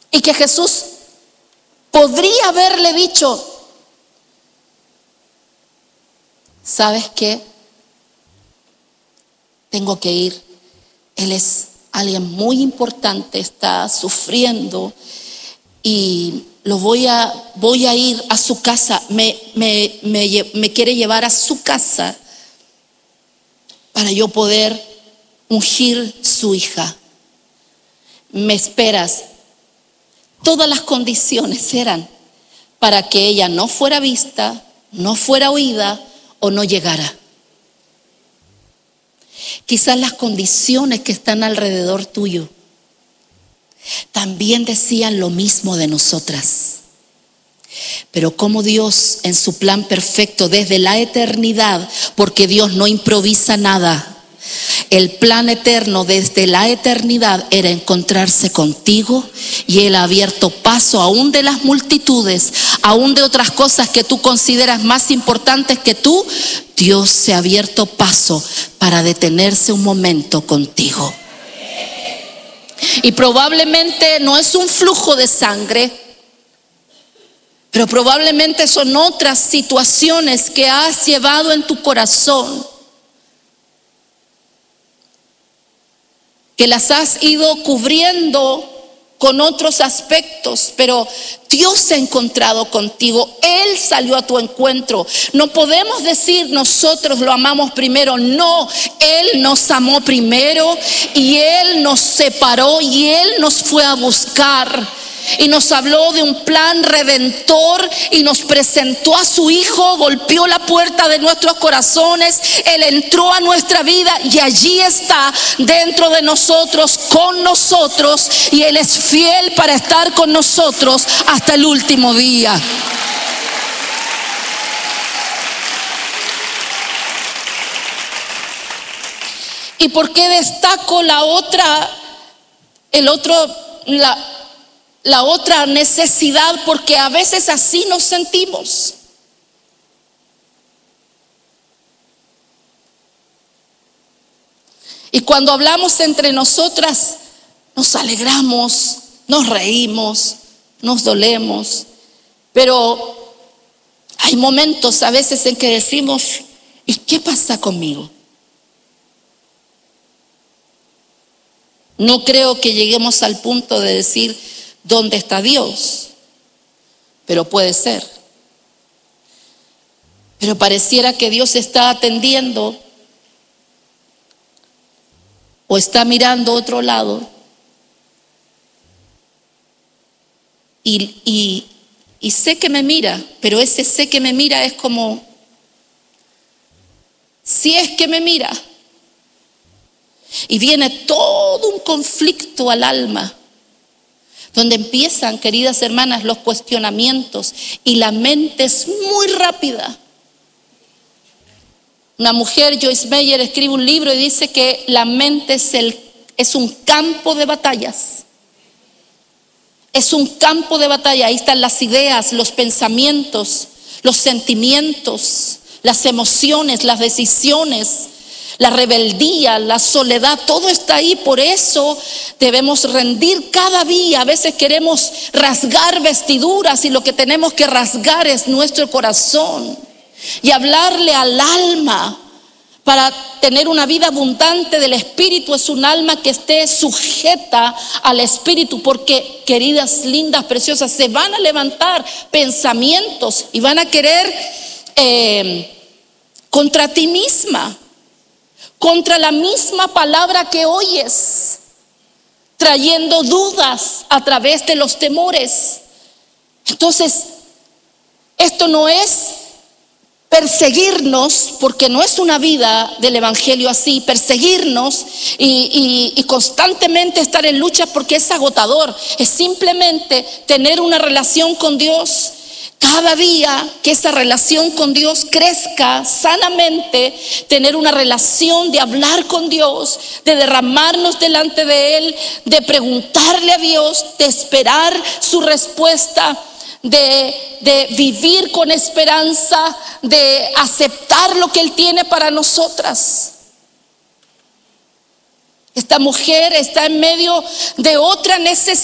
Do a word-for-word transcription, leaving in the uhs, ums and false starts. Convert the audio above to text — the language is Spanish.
Y que Jesús podría haberle dicho: ¿sabes qué? Tengo que ir. Él es alguien muy importante, está sufriendo y lo voy a, voy a ir a su casa. Me, me, me, me quiere llevar a su casa para yo poder ungir su hija. Me esperas. Todas las condiciones eran para que ella no fuera vista, no fuera oída o no llegara. Quizás las condiciones que están alrededor tuyo también decían lo mismo de nosotras. Pero como Dios en su plan perfecto desde la eternidad, porque Dios no improvisa nada, el plan eterno desde la eternidad era encontrarse contigo, y Él ha abierto paso aún de las multitudes, aún de otras cosas que tú consideras más importantes que tú. Dios se ha abierto paso para detenerse un momento contigo. Y probablemente no es un flujo de sangre, pero probablemente son otras situaciones que has llevado en tu corazón, que las has ido cubriendo con otros aspectos, pero Dios se ha encontrado contigo. Él salió a tu encuentro. No podemos decir nosotros lo amamos primero. No, Él nos amó primero y Él nos separó y Él nos fue a buscar. Y nos habló de un plan redentor y nos presentó a su Hijo, golpeó la puerta de nuestros corazones, Él entró a nuestra vida y allí está dentro de nosotros, con nosotros, y Él es fiel para estar con nosotros hasta el último día. ¿Y por qué destaco la otra, el otro, la La otra necesidad? Porque a veces así nos sentimos. Y cuando hablamos entre nosotras, nos alegramos, nos reímos, nos dolemos. Pero hay momentos a veces en que decimos: ¿y qué pasa conmigo? No creo que lleguemos al punto de decir: ¿dónde está Dios? Pero puede ser. Pero pareciera que Dios está atendiendo o está mirando a otro lado. Y, y, y sé que me mira, pero ese sé que me mira es como, si es que me mira. Y viene todo un conflicto al alma, donde empiezan, queridas hermanas, los cuestionamientos, y la mente es muy rápida. Una mujer, Joyce Meyer, escribe un libro y dice que la mente es, el, es un campo de batallas. Es un campo de batalla. Ahí están las ideas, los pensamientos, los sentimientos, las emociones, las decisiones, la rebeldía, la soledad, todo está ahí. Por eso debemos rendir cada día. A veces queremos rasgar vestiduras y lo que tenemos que rasgar es nuestro corazón y hablarle al alma. Para tener una vida abundante del Espíritu es un alma que esté sujeta al Espíritu, porque, queridas, lindas, preciosas, se van a levantar pensamientos y van a querer eh, contra ti misma, contra la misma palabra que oyes, trayendo dudas a través de los temores. Entonces, esto no es perseguirnos, porque no es una vida del evangelio así, perseguirnos y, y, y constantemente estar en lucha, porque es agotador. Es simplemente tener una relación con Dios. Cada día que esa relación con Dios crezca sanamente, tener una relación de hablar con Dios, de derramarnos delante de Él, de preguntarle a Dios, de esperar su respuesta, de, de vivir con esperanza, de aceptar lo que Él tiene para nosotras. Esta mujer está en medio de otra necesidad.